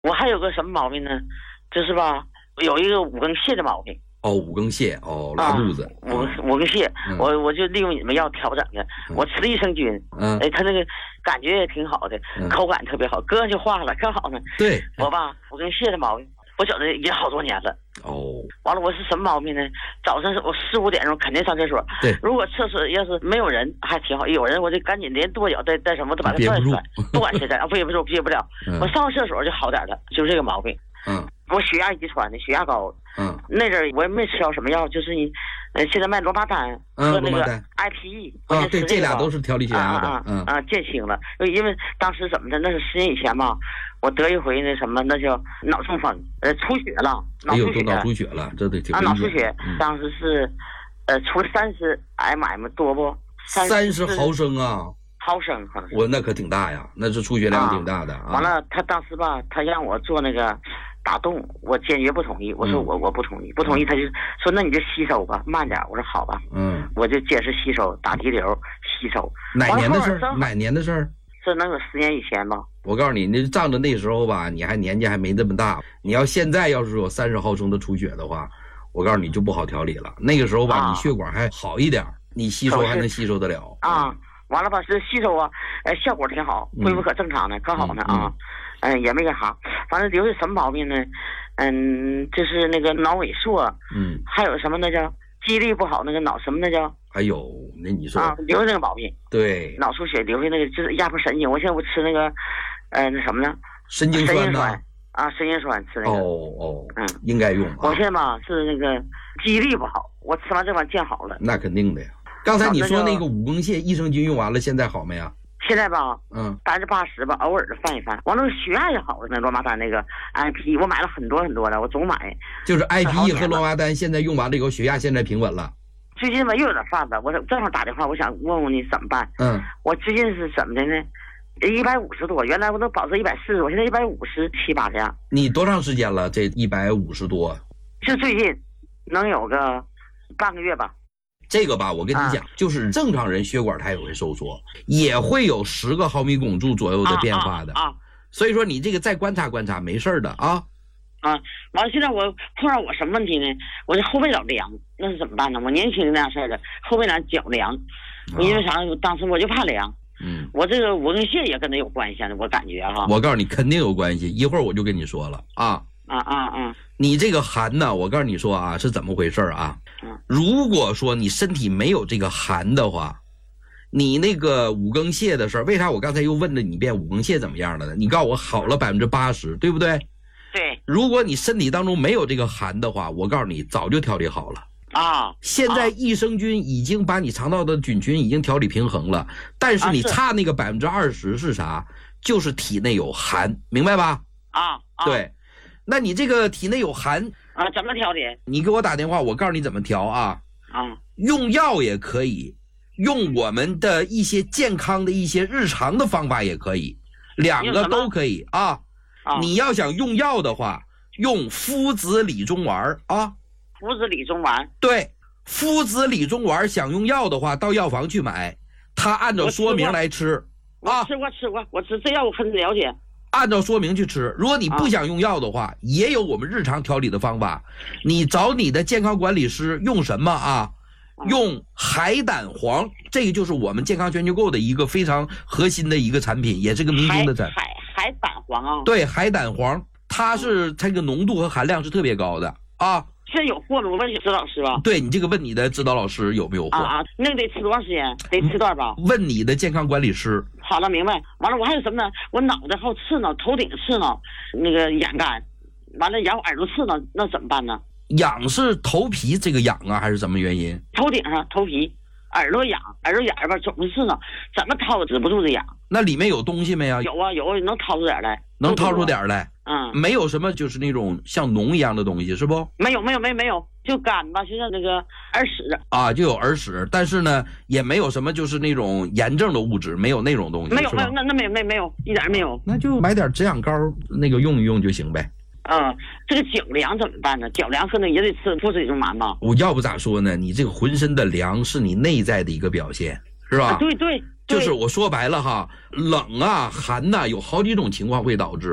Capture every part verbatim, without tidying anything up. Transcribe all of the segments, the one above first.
我还有个什么毛病呢？就是吧，有一个五更泻的毛病。 哦，五更泻，哦，拉肚子。 啊、五五更泻，嗯、我我就利用你们药调整的。嗯、我吃了益生菌，嗯，哎，他那个感觉也挺好的，嗯、口感特别好，哥就化了，可好呢。 对， 我吧，五更泻的毛病，我觉得也好多年了。 哦， 完了，我是什么毛病呢？早上我四五点钟肯定上厕所。 对， 如果厕所要是没有人，还挺好；有人，我就赶紧连跺脚带带什么都把它拽出来，不管谁在，啊，憋不住，憋不了。嗯、我上厕所就好点了，就是这个毛病。 嗯。 我血压遗传的，血压高。 嗯， 那阵儿我也没吃着什么药，就是你，呃，现在卖罗巴丹和那个 I P E 啊，对，这俩都是调理血压的。 啊啊啊，减轻了。因为当时怎么的，那是十年以前嘛，我得一回那什么，那叫脑中风，呃，出血了，脑出血， 脑出血了，这得挺啊，脑出血，当时是，呃，出了三十 mm 多不？ 三十毫升啊。 毫升可能是。 我那可挺大呀，那是出血量挺大的。啊、 完了，他当时吧，他让我做那个打洞，我坚决不同意。我说我、嗯、我不同意，不同意，他就说那你就吸收吧，慢点。我说好吧， 嗯， 我就坚持吸收，打滴流吸收。 哪年的事儿？哪年的事儿？ 这能有十年以前吧？ 我告诉你，那仗着那时候吧，你还年纪还没这么大。你要现在要是有三十毫升的出血的话，我告诉你就不好调理了。那个时候吧，啊、你血管还好一点，你吸收还能吸收得了啊。嗯完了吧，是吸收啊，呃，效果挺好，恢复可正常的，可好呢啊，嗯、呃，也没干啥，反正留下什么毛病呢？嗯，就是那个脑萎缩， 嗯， 还有什么那叫记忆力不好，那个脑什么那叫？ 还有那你说啊，留下那个毛病， 对， 脑出血留下那个就是压迫神经，我现在不吃那个，呃，那什么呢？ 神经酸呢？ 啊，神经酸吃那个。 哦哦， 嗯， 应该用、啊。 我现在吧是那个记忆力不好，我吃完这碗见好了。 那肯定的呀。刚才你说那个五更泻益生菌用完了，现在好没啊？ 现在吧， 嗯， 百分之八十吧，偶尔的翻一翻。完了，血压也好了。那罗马丹那个 I P， 我买了很多很多的，我总买。 就是 I P E 和罗马丹现在用完了以后，血压现在平稳了。 最近吧又有点犯了，我正好打电话，我想问问你怎么办？ 嗯， 我最近是怎么的呢？一百五十多，原来我能保持一百四十，我现在一百五十七八这样。 你多长时间了？这一百五十多？ 就最近，能有个半个月吧。 这个吧，我跟你讲，啊、就是正常人血管它也会收缩，也会有十个毫米汞柱左右的变化的啊啊啊所以说你这个再观察观察，没事的啊。 啊，完了，现在我碰上我什么问题呢？我这后背老凉，那是怎么办呢？我年轻那样事儿的，后背凉脚凉，我因为啥？当时我就怕凉。 嗯， 我这个五更泻也跟他有关系，我感觉哈。 我告诉你，肯定有关系，一会儿我就跟你说了啊。 啊啊啊！ 你这个寒呢，我告诉你说啊，是怎么回事啊？ 嗯， 如果说你身体没有这个寒的话，你那个五更泻的事儿，为啥我刚才又问了你一遍五更泻怎么样了呢？你告诉我好了百分之八十，对不对？ 对。 如果你身体当中没有这个寒的话，我告诉你早就调理好了。 啊， 现在益生菌已经把你肠道的菌群已经调理平衡了，但是你差那个百分之二十是啥？就是体内有寒，明白吧？ 啊，啊对。那你这个体内有寒啊，怎么调理？ 你给我打电话，我告诉你怎么调啊。 啊， 用药也可以，用我们的一些健康的一些日常的方法也可以，两个都可以啊。 啊， 你要想用药的话，用夫子理中丸啊。 夫子理中丸。 对，夫子理中丸想用药的话，到药房去买，他按照说明来吃。 我吃过，吃过，我吃这药我很了解。 按照说明去吃，如果你不想用药的话，啊、也有我们日常调理的方法。你找你的健康管理师用什么啊？啊用海胆黄，这个就是我们健康全球购的一个非常核心的一个产品，也是个明星的产品。 海海海胆黄啊？ 对，海胆黄，它是这个浓度和含量是特别高的啊。 现在有货吗？我问你指导老师吧。 对，你这个问你的指导老师有没有货啊啊？那个得吃多长时间？得吃多少包？ 问你的健康管理师。 好了，明白。完了，我还有什么呢？我脑袋好刺挠，头顶刺挠，那个眼干，完了然后耳朵刺挠，那怎么办呢？ 痒是头皮这个痒啊，还是什么原因？ 头顶上头皮，耳朵痒，耳朵眼儿吧总是刺挠，怎么掏止不住的痒。 那里面有东西没有？ 有啊有，能掏出点来。 能掏出点来。 嗯， 没有什么就是那种像脓一样的东西是不？ 没有没有没有没有，就干吧，就像那个耳屎啊，就有耳屎，但是呢也没有什么就是那种炎症的物质，没有那种东西。 没有没有，那那没有没有没有一点没有。 那就买点止痒膏那个用一用就行呗。 嗯，这个脚凉怎么办呢？脚凉可能也得吃夫子理中丸吧。 我要不咋说呢？你这个浑身的凉是你内在的一个表现，是吧？ 啊、对对。 就是我说白了哈，冷啊寒呐、啊，有好几种情况会导致，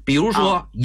比如说啊